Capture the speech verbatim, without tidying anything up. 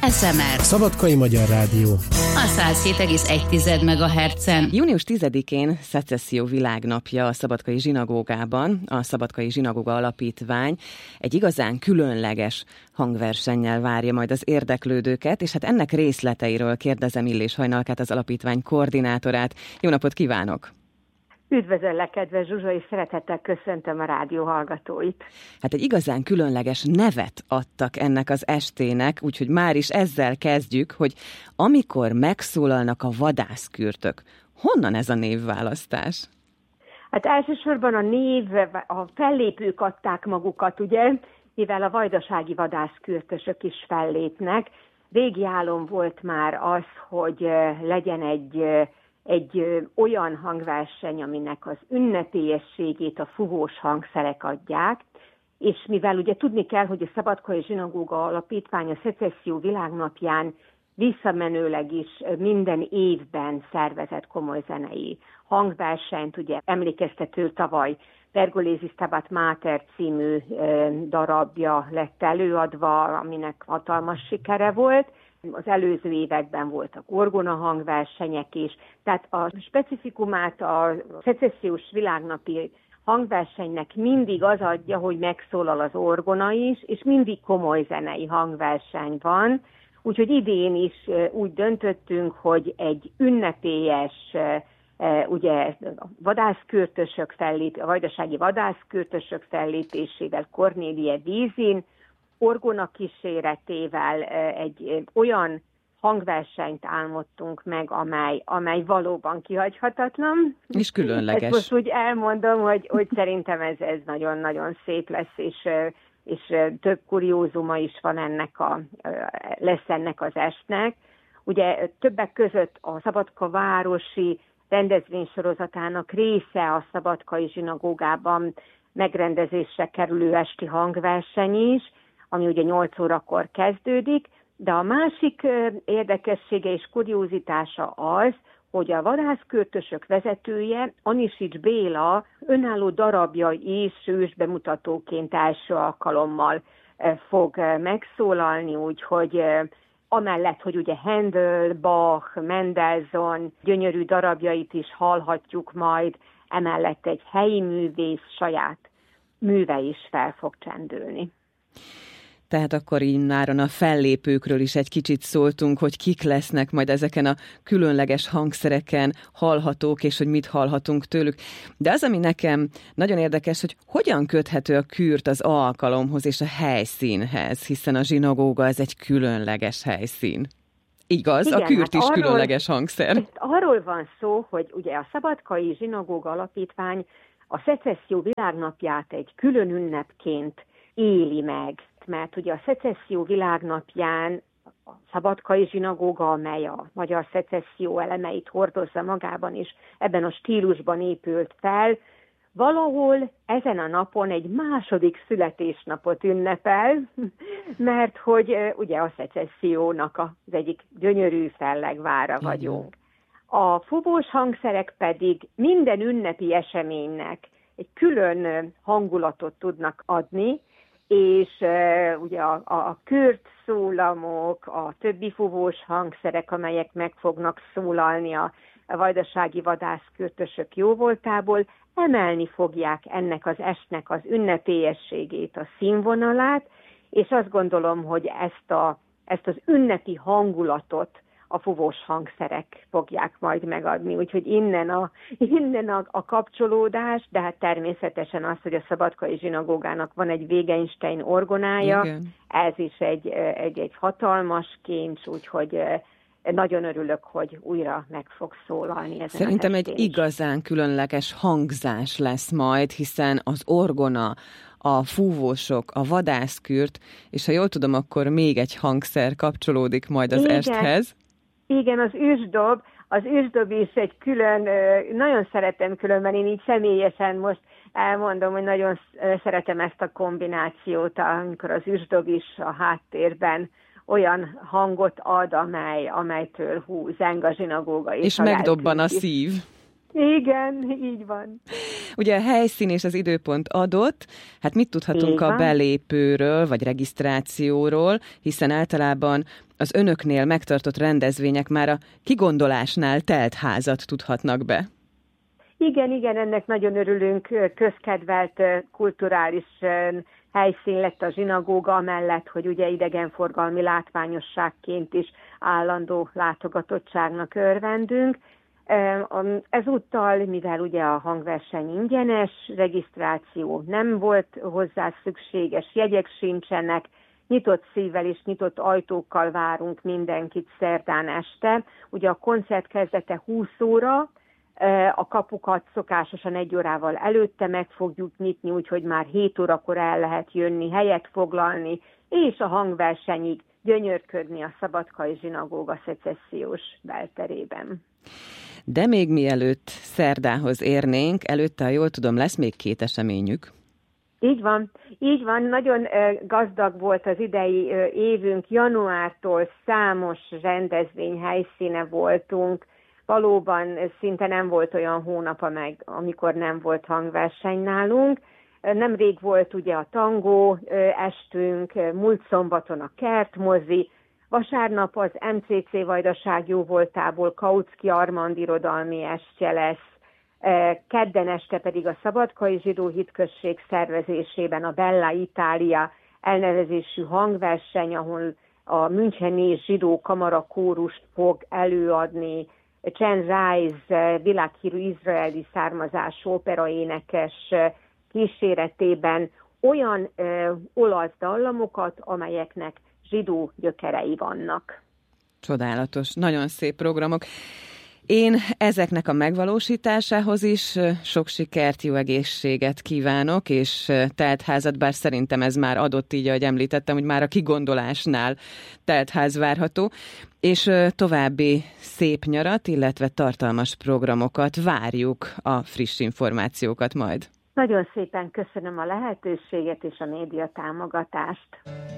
es em er. Szabadkai Magyar Rádió. A száz hét egész egy megahertzen. június tizedikén Szecesszió világnapja a Szabadkai Zsinagógában. A Szabadkai Zsinagóga Alapítvány egy igazán különleges hangversennyel várja majd az érdeklődőket, és hát ennek részleteiről kérdezem Illés Hajnalkát, az alapítvány koordinátorát. Jó napot kívánok! Üdvözöllek, kedves Zsuzsa, és szeretettel köszöntöm a rádió hallgatóit. Hát egy igazán különleges nevet adtak ennek az estének, úgyhogy már is ezzel kezdjük, hogy amikor megszólalnak a vadászkürtök, honnan ez a névválasztás? Hát elsősorban a név, a fellépők adták magukat, ugye, mivel a vajdasági vadászkürtösök is fellépnek. Régi álom volt már az, hogy legyen egy egy olyan hangverseny, aminek az ünnepélyességét a fúvós hangszerek adják, és mivel ugye tudni kell, hogy a Szabadkai Zsinagóga Alapítvány a Szecesszió világnapján visszamenőleg is minden évben szervezett komoly zenei hangversenyt, ugye emlékeztető tavaly Pergolesi Stabat Mater című darabja lett előadva, aminek hatalmas sikere volt. Az előző években voltak orgona hangversenyek is, tehát a specifikumát a szecessziós világnapi hangversenynek mindig az adja, hogy megszólal az orgona is, és mindig komoly zenei hangverseny van, úgyhogy idén is úgy döntöttünk, hogy egy ünnepélyes, ugye a vadászkürtösök fellép, a vajdasági vadászkürtösök fellépésével, Cornélie Vízin, orgona kíséretével egy olyan hangversenyt álmodtunk meg, amely, amely valóban kihagyhatatlan. És különleges. Ezt most úgy elmondom, hogy, hogy szerintem ez, ez nagyon-nagyon szép lesz, és, és több kuriózuma is van ennek a, lesz ennek az estnek. Ugye többek között a Szabadka városi rendezvénysorozatának része a Szabadkai Zsinagógában megrendezésre kerülő esti hangverseny is, ami ugye nyolc órakor kezdődik, de a másik érdekessége és kuriózitása az, hogy a vadászkürtösök vezetője, Anisics Béla önálló darabja is ősbemutatóként első alkalommal fog megszólalni, úgyhogy amellett, hogy ugye Handel, Bach, Mendelssohn gyönyörű darabjait is hallhatjuk majd, emellett egy helyi művész saját műve is fel fog csendülni. Tehát akkor immáron a fellépőkről is egy kicsit szóltunk, hogy kik lesznek majd ezeken a különleges hangszereken hallhatók, és hogy mit hallhatunk tőlük. De az, ami nekem nagyon érdekes, hogy hogyan köthető a kürt az alkalomhoz és a helyszínhez, hiszen a zsinagóga ez egy különleges helyszín. Igaz? Igen, a kürt hát is arról, különleges hangszer. Arról van szó, hogy ugye a Szabadkai Zsinagóga Alapítvány a Szecesszió világnapját egy külön ünnepként éli meg, mert ugye a Szecesszió világnapján a Szabadkai Zsinagóga, amely a magyar szecesszió elemeit hordozza magában, és ebben a stílusban épült fel, valahol ezen a napon egy második születésnapot ünnepel, mert hogy ugye a szecessziónak az egyik gyönyörű fellegvára vagyunk. A fúvós hangszerek pedig minden ünnepi eseménynek egy külön hangulatot tudnak adni, és uh, ugye a, a, a kürt szólamok, a többi fúvós hangszerek, amelyek meg fognak szólalni a, a vajdasági vadászkürtösök jóvoltából, emelni fogják ennek az estnek az ünnepélyességét, a színvonalát, és azt gondolom, hogy ezt, a, ezt az ünnepi hangulatot a fúvós hangszerek fogják majd megadni. Úgyhogy innen a, innen a, a kapcsolódás, de hát természetesen az, hogy a Szabadkai Zsinagógának van egy Wegenstein orgonája, igen. Ez is egy, egy, egy hatalmas kincs, úgyhogy nagyon örülök, hogy újra meg fog szólalni ezen. Szerintem egy igazán különleges hangzás lesz majd, hiszen az orgona, a fúvósok, a vadászkürt, és ha jól tudom, akkor még egy hangszer kapcsolódik majd az igen. esthez. Igen, az ősdob, az ősdob is egy külön, nagyon szeretem különben, én így személyesen most elmondom, hogy nagyon szeretem ezt a kombinációt, amikor az ősdob is a háttérben olyan hangot ad, amely, amelytől hú, zeng a zsinagóga. És, és megdobban a szív. Igen, így van. Ugye a helyszín és az időpont adott, hát mit tudhatunk a belépőről, vagy regisztrációról, hiszen általában az önöknél megtartott rendezvények már a kigondolásnál telt házat tudhatnak be. Igen, igen, ennek nagyon örülünk, közkedvelt kulturális helyszín lett a zsinagóga, amellett, hogy ugye idegenforgalmi látványosságként is állandó látogatottságnak örvendünk. Ezúttal, mivel ugye a hangverseny ingyenes, regisztráció nem volt hozzá szükséges, jegyek sincsenek, nyitott szívvel és nyitott ajtókkal várunk mindenkit szerdán este. Ugye a koncert kezdete húsz óra, a kapukat szokásosan egy órával előtte meg fogjuk nyitni, úgyhogy már hét órakor el lehet jönni, helyet foglalni, és a hangversenyig gyönyörködni a Szabadkai Zsinagóga szecessziós belterében. De még mielőtt szerdához érnénk, előtte, ha jól tudom, lesz még két eseményük. Így van, így van. Nagyon gazdag volt az idei évünk. Januártól számos rendezvény helyszíne voltunk. Valóban szinte nem volt olyan hónap, meg, amikor nem volt hangverseny nálunk. Nemrég volt ugye a tangó estünk, múlt szombaton a kertmozi, vasárnap az em cé cé Vajdaság jóvoltából Kautsky Armand irodalmi estje lesz, kedden este pedig a Szabadkai Zsidó Hitközség szervezésében a Bella Italia elnevezésű hangverseny, ahol a Müncheni Zsidó Kamara kórust fog előadni Chen Reis, világhírű izraeli származású operaénekes kíséretében olyan ö, olasz dallamokat, amelyeknek zsidó gyökerei vannak. Csodálatos, nagyon szép programok. Én ezeknek a megvalósításához is sok sikert, jó egészséget kívánok, és teltházat, bár szerintem ez már adott, így ahogy említettem, hogy már a kigondolásnál teltház várható, és további szép nyarat, illetve tartalmas programokat várjuk, a friss információkat majd. Nagyon szépen köszönöm a lehetőséget és a média támogatást.